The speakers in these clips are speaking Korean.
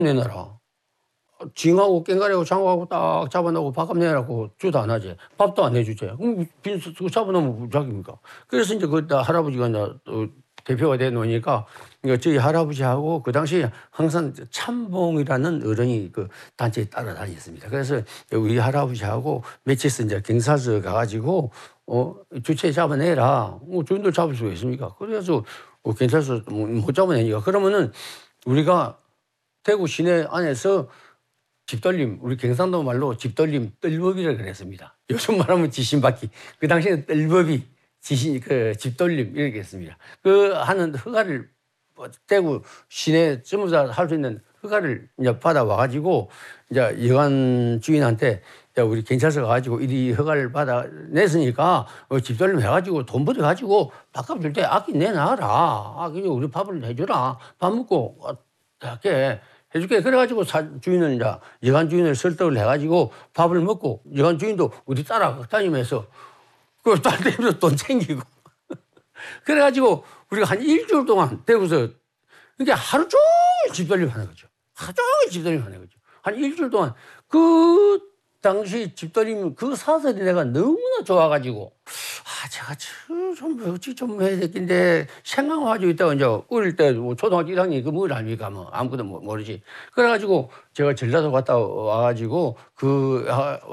내놔라. 징하고 깽가리하고 장어하고 딱 잡아놓고 밥값 내라고 주도 안 하지. 밥도 안 해주지. 그럼 빈수 잡아놓으면 무작입니까? 그래서 이제 그 할아버지가 이제 대표가 돼 놓으니까 저희 할아버지하고 그 당시에 항상 참봉이라는 어른이 그 단체에 따라다녔습니다. 그래서 우리 할아버지하고 며칠서 이제 경찰서 가가지고 주체 잡아내라. 주인들 잡을 수가 있습니까? 그래서 경찰서 못 잡아내니까 그러면은 우리가 대구 시내 안에서 집돌림, 우리 경상도 말로 집돌림 뜰법이라고 그랬습니다. 요즘 말하면 지신받기. 그 당시에는 뜰법이 집돌림 이렇게 했습니다. 그 하는 허가를 대구 시내 전부 다 할 수 있는 허가를 이제 받아와가지고 이제 여관 주인한테 우리 경찰서 가가지고 이 허가를 받아 냈으니까 집돌림 해가지고 돈 벌여가지고 밥값 줄 때 아끼 내놔라. 우리 밥을 해주라. 밥 먹고 할게. 해줄게. 그래가지고 주인은 이제 여관 주인을 설득을 해가지고 밥을 먹고 여관 주인도 우리 따라다니면서 그 딸 때문에 돈 챙기고 그래가지고 우리가 한 일주일 동안 대구서 그러니까 하루 종일 집돌림 하는 거죠. 하루 종일 집돌림 하는 거죠. 한 일주일 동안 그 당시 집돌림 그 사설이 내가 너무나 좋아가지고 제가 좀 해야 되겠는데 생각만 가지고 있다가 이제 어릴 때 뭐 초등학교 1학년 그 뭘 압니까 뭐 아무것도 모르지. 그래가지고 제가 전라도 갔다 와가지고 그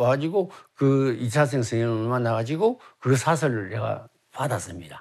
2차생 선생님을 만나가지고 그 사설을 내가 받았습니다.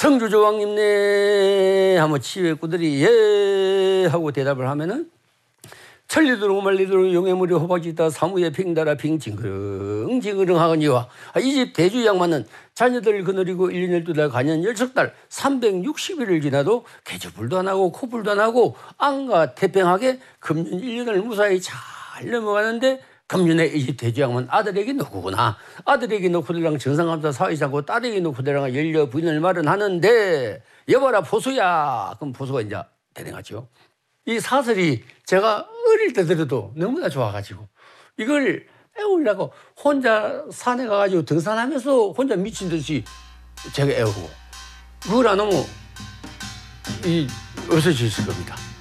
성주조왕님네 하면 치외꾼들이 예 하고 대답을 하면은 천리도록 말리도록 용해물이 호박지다 사무에 빙달아 빙징그릉 징그릉 하거니와 이 집 대주 양반은 자녀들 그늘이고 1년 12달 가년 10달 360일을 지나도 개주불도 안 하고 코불도 안 하고 안과 태평하게 금년 1년을 무사히 잘 넘어가는데 금년에 이 집 대주 양반 아들에게 놓고구나. 아들에게 놓고들랑 정상감사 사회지 않고 딸에게 놓고들랑 열려 부인을 말은 하는데 여봐라 보수야. 그럼 보수가 이제 대등하죠. 이 사설이 제가 어릴 때 들어도 너무나 좋아가지고 이걸 애우려고 혼자 산에 가가지고 등산하면서 혼자 미친 듯이 제가 애우고 그걸 안 하면 없어질 겁니다.